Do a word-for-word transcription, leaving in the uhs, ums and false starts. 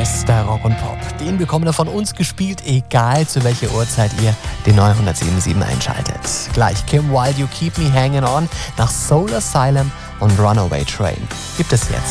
bester Rock und Pop. Den bekommt ihr von uns gespielt, egal zu welcher Uhrzeit ihr den neuen hundertsieben Komma sieben einschaltet. Gleich Kim Wilde, You Keep Me Hanging On, nach Soul Asylum und Runaway Train. Gibt es jetzt.